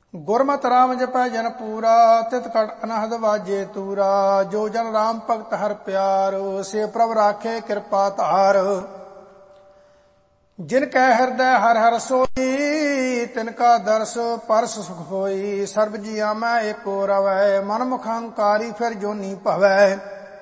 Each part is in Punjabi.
ਗੁਰਮਤਿ ਰਾਮ ਜਪੈ ਜਨ ਪੂਰਾ, ਤਿਤ ਕਟ ਅਨਹਦ ਵਾਜੇ ਤੂਰਾ। ਜੋ ਜਨ ਰਾਮ ਭਗਤ ਹਰਿ ਪਿਆਰ, ਸੇ ਪ੍ਰਭ ਰਾਖੇ ਕਿਰਪਾ ਧਾਰ। ਜਿਨ ਕੈ ਹਿਰਦੈ ਹਰਿ ਹਰਿ ਸੋਈ, ਤਿਨ ਕਾ ਦਰਸ ਪਰਸ ਸੁਖ ਹੋਈ। ਸਰਬ ਜੀਆਂ ਮੈਂ ਏਕੋ ਰਵੈ, ਮਨ ਮੁਖ ਹੰਕਾਰੀ ਫਿਰ ਜੋਨੀ ਭਵੈ।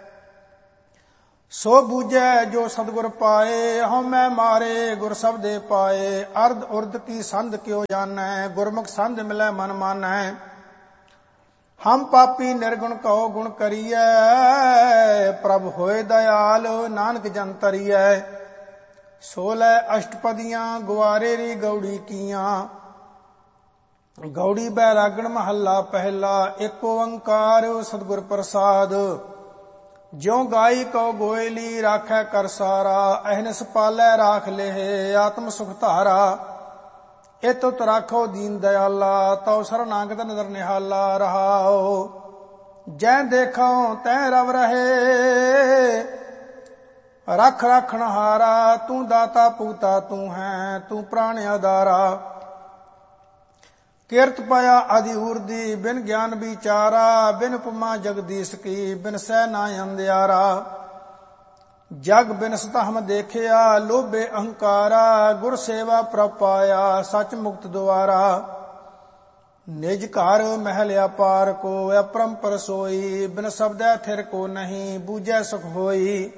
ਸੋ ਬੂਝੈ ਜੋ ਸਤਿਗੁਰ ਪਾਏ, ਹਉਮੈ ਮਾਰੇ ਗੁਰ ਸਬਦੇ ਪਾਏ। ਅਰਧ ਉਰਧ ਕੀ ਸੰਧ ਕਿਉ ਜਾਣੈ, ਗੁਰਮੁਖ ਸੰਧ ਮਿਲੈ ਮਨ ਮਾਨੈ। ਹਮ ਪਾਪੀ ਨਿਰਗੁਣ ਕਉ ਗੁਣ ਕਰੀਐ, ਪ੍ਰਭ ਹੋਏ ਦਇਆਲ ਨਾਨਕ ਜਨ ਤਰੀਐ। ਸੋ ਲੈ ਅਸ਼ਟਪਦੀਆਂ ਗੁਆਰੇ ਰੀ ਗੌੜੀ ਕੀਆਂ, ਗੌੜੀ ਬੈਰਾਗਣ ਮਹੱਲਾ ਪਹਿਲਾ। ਏਕ ਓੰਕਾਰ ਸਤਿਗੁਰ ਪ੍ਰਸਾਦ, ਜਿਉ ਗਾਈ ਕਉ ਗੋਇਲੀ ਰਾਖੈ ਕਰ ਸਾਰਾ। ਅਹਨਿਸ ਪਾਲੈ ਰਾਖ ਲੇਹ ਆਤਮ ਸੁਖ ਧਾਰਾ। ਇਤ ਉਤ ਰਾਖੋ ਦੀਨ ਦਇਆਲਾ, ਤਉ ਸਰਨਾਗਤ ਨਦਰ ਨਿਹਾਲਾ। ਰਹਾਉ ਜੈ ਦੇਖਉ ਤੈ ਰਵ ਰਹੇ, ਰਖ ਰਾਖਣ ਹਾਰਾ। ਤੂੰ ਦਾਤਾ ਪੁਗਤਾ ਤੂੰ ਹੈ, ਤੂੰ ਪ੍ਰਾਣ ਆਧਾਰਾ। ਕਿਰਤ ਪਾਇਆ ਆਦਿ ਉਰਦੀ, ਬਿਨ ਗਿਆਨ ਵਿਚਾਰਾ। ਬਿਨ ਉਪਮਾ ਜਗਦੀਸ਼ ਕੀ, ਬਿਨ ਸਹਿ ਨਾ ਅੰਧਿਆਰਾ। ਜਗ ਬਿਨਸ ਹਮ ਦੇਖਿਆ, ਲੋਭੇ ਅਹੰਕਾਰਾ। ਗੁਰ ਸੇਵਾ ਪ੍ਰਭ ਪਾਇਆ, ਸਚ ਮੁਕਤ ਦੁਆਰਾ। ਨਿਜ ਘਰ ਮਹਿਲ ਅਪਾਰ ਕੋ, ਅਪਰੰਪਰ ਸੋਈ। ਬਿਨ ਸਬਦੈ ਥਿਰ ਕੋ ਨਹੀਂ, ਬੂਝੈ ਸੁਖ ਹੋਈ।